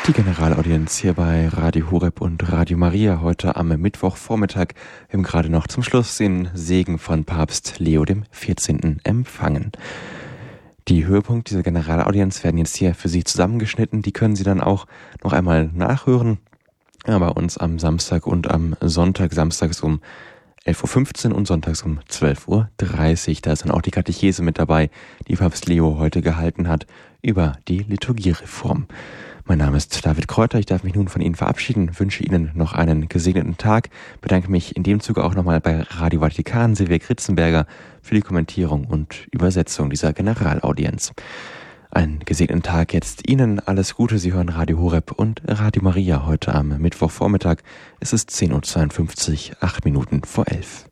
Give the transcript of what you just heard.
Die Generalaudienz hier bei Radio Horeb und Radio Maria heute am Mittwochvormittag. Wir haben gerade noch zum Schluss den Segen von Papst Leo XIV. Empfangen. Die Höhepunkte dieser Generalaudienz werden jetzt hier für Sie zusammengeschnitten. Die können Sie dann auch noch einmal nachhören. Bei uns am Samstag und am Sonntag. Samstags um 11.15 Uhr und sonntags um 12.30 Uhr. Da ist dann auch die Katechese mit dabei, die Papst Leo heute gehalten hat über die Liturgiereform. Mein Name ist David Kräuter, ich darf mich nun von Ihnen verabschieden, wünsche Ihnen noch einen gesegneten Tag, bedanke mich in dem Zuge auch nochmal bei Radio Vatikan, Silvia Kritzenberger, für die Kommentierung und Übersetzung dieser Generalaudienz. Einen gesegneten Tag jetzt Ihnen, alles Gute, Sie hören Radio Horeb und Radio Maria heute am Mittwochvormittag, es ist 10.52 Uhr, 8 Minuten vor 11.